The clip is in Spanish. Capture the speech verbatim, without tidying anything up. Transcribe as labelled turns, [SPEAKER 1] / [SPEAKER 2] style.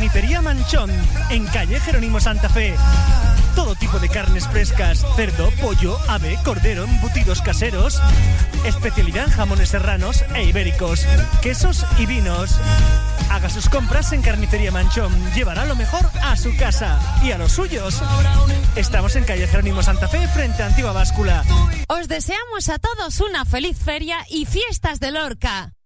[SPEAKER 1] Carnicería Manchón, en calle Jerónimo Santa Fe. Todo tipo de carnes frescas, cerdo, pollo, ave, cordero, embutidos caseros. Especialidad en jamones serranos e ibéricos, quesos y vinos. Haga sus compras en Carnicería Manchón. Llevará lo mejor a su casa y a los suyos. Estamos en calle Jerónimo Santa Fe, frente a Antigua Báscula.
[SPEAKER 2] Os deseamos a todos una feliz feria y fiestas de Lorca.